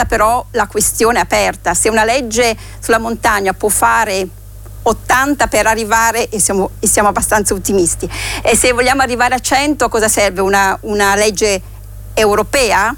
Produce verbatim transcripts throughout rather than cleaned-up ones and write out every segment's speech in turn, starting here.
però la questione è aperta. Se una legge sulla montagna può fare ottanta per arrivare, e siamo, e siamo abbastanza ottimisti, e se vogliamo arrivare a cento, cosa serve? Una, una legge europea?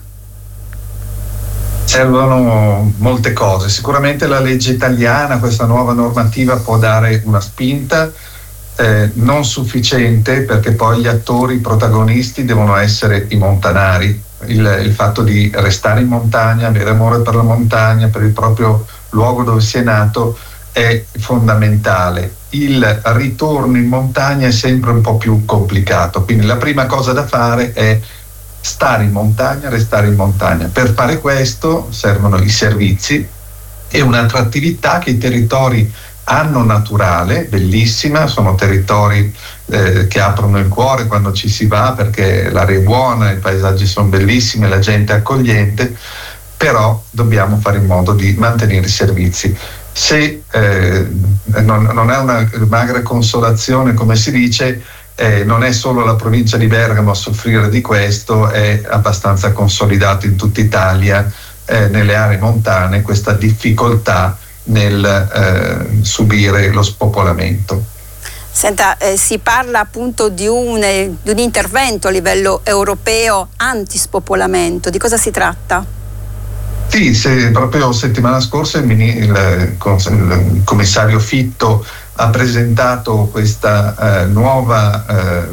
Servono molte cose. Sicuramente la legge italiana, questa nuova normativa, può dare una spinta, eh, non sufficiente, perché poi gli attori, i protagonisti devono essere i montanari. Il, il fatto di restare in montagna, avere amore per la montagna, per il proprio luogo dove si è nato, è fondamentale. Il ritorno in montagna è sempre un po' più complicato, quindi la prima cosa da fare è stare in montagna, restare in montagna. Per fare questo servono i servizi e un'attrattività che i territori hanno naturale, bellissima. Sono territori eh, che aprono il cuore quando ci si va, perché l'aria è buona, i paesaggi sono bellissimi, la gente è accogliente, però dobbiamo fare in modo di mantenere i servizi. Se eh, non, non è una magra consolazione, come si dice, Eh, non è solo la provincia di Bergamo a soffrire di questo, è abbastanza consolidato in tutta Italia, eh, nelle aree montane, questa difficoltà nel eh, subire lo spopolamento. Senta, eh, si parla appunto di un, eh, di un intervento a livello europeo antispopolamento. Di cosa si tratta? Sì, se, proprio settimana scorsa il, il, il commissario Fitto ha presentato questa eh, nuova,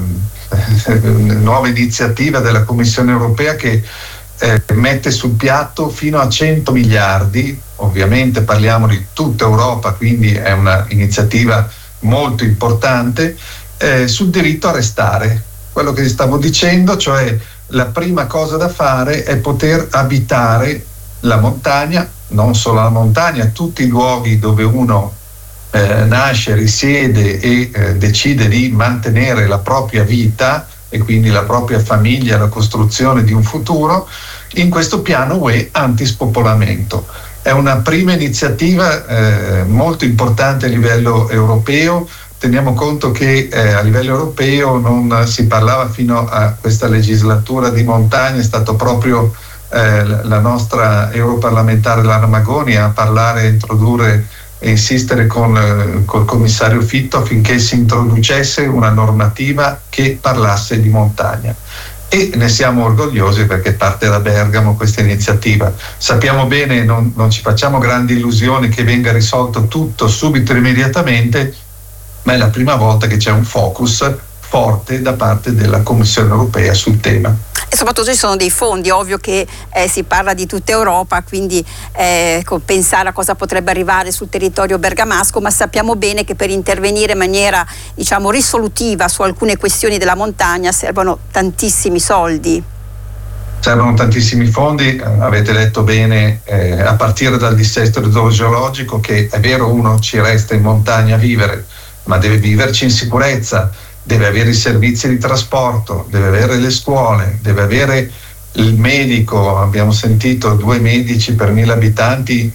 eh, nuova iniziativa della Commissione europea che eh, mette sul piatto fino a cento miliardi. Ovviamente parliamo di tutta Europa, quindi è una iniziativa molto importante, eh, sul diritto a restare. Quello che stavo dicendo, cioè la prima cosa da fare è poter abitare la montagna, non solo la montagna, tutti i luoghi dove uno eh, nasce, risiede e eh, decide di mantenere la propria vita e quindi la propria famiglia, la costruzione di un futuro, in questo piano U E antispopolamento. È una prima iniziativa eh, molto importante a livello europeo. Teniamo conto che eh, a livello europeo non si parlava fino a questa legislatura di montagna, è stato proprio Eh, la nostra europarlamentare Lara Magoni a parlare, introdurre e insistere con eh, col commissario Fitto affinché si introducesse una normativa che parlasse di montagna, e ne siamo orgogliosi perché parte da Bergamo questa iniziativa. Sappiamo bene, non, non ci facciamo grandi illusioni che venga risolto tutto subito e immediatamente, ma è la prima volta che c'è un focus forte da parte della Commissione europea sul tema. E soprattutto ci sono dei fondi, ovvio che eh, si parla di tutta Europa, quindi eh, pensare a cosa potrebbe arrivare sul territorio bergamasco, ma sappiamo bene che per intervenire in maniera, diciamo, risolutiva su alcune questioni della montagna servono tantissimi soldi. Servono tantissimi fondi, avete letto bene, eh, a partire dal dissesto idrogeologico, che è vero, uno ci resta in montagna a vivere, ma deve viverci in sicurezza, deve avere i servizi di trasporto, deve avere le scuole, deve avere il medico. Abbiamo sentito due medici per mille abitanti,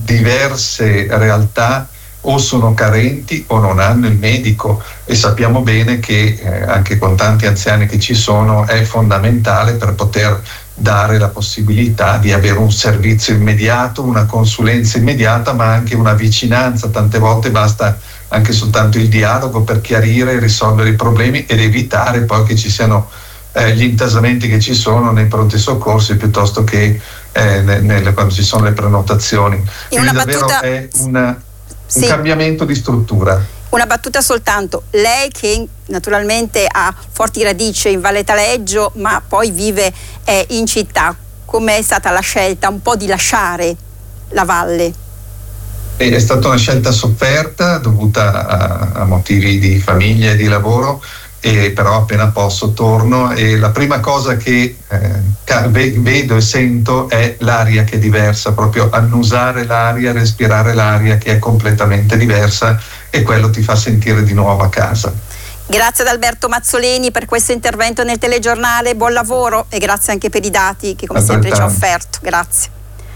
diverse realtà o sono carenti o non hanno il medico, e sappiamo bene che eh, anche con tanti anziani che ci sono è fondamentale per poter dare la possibilità di avere un servizio immediato, una consulenza immediata, ma anche una vicinanza. Tante volte basta anche soltanto il dialogo per chiarire, risolvere i problemi ed evitare poi che ci siano eh, gli intasamenti che ci sono nei pronti soccorsi, piuttosto che eh, nelle, quando ci sono le prenotazioni. Quindi davvero battuta... è una, sì. un cambiamento di struttura. Una battuta soltanto, lei che naturalmente ha forti radici in Valle Taleggio ma poi vive eh, in città, com'è stata la scelta un po' di lasciare la valle? È stata una scelta sofferta dovuta a, a motivi di famiglia e di lavoro, e però appena posso torno, e la prima cosa che eh, vedo e sento è l'aria che è diversa, proprio annusare l'aria, respirare l'aria che è completamente diversa, e quello ti fa sentire di nuovo a casa. Grazie ad Alberto Mazzoleni per questo intervento nel telegiornale, buon lavoro e grazie anche per i dati che come sempre ci ha offerto. Grazie.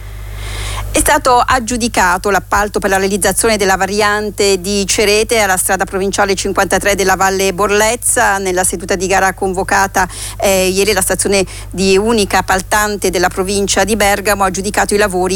È stato aggiudicato l'appalto per la realizzazione della variante di Cerete alla strada provinciale cinquantatré della Valle Borlezza. Nella seduta di gara convocata eh, ieri la stazione di unica appaltante della provincia di Bergamo ha aggiudicato i lavori